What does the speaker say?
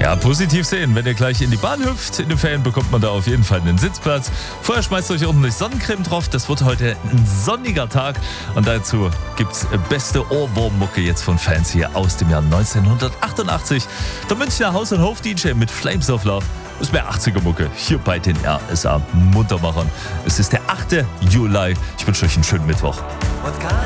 Ja, positiv sehen. Wenn ihr gleich in die Bahn hüpft, in den Ferien bekommt man da auf jeden Fall einen Sitzplatz. Vorher schmeißt euch ordentlich Sonnencreme drauf. Das wird heute ein sonniger Tag. Und dazu gibt's beste Ohrwurmmucke jetzt von Fans hier aus dem Jahr 1988. Der Münchner Haus- und Hof-DJ mit Flames of Love. Das ist mehr 80er-Mucke hier bei den RSA Muntermachern. Es ist der 8. Juli. Ich wünsche euch einen schönen Mittwoch.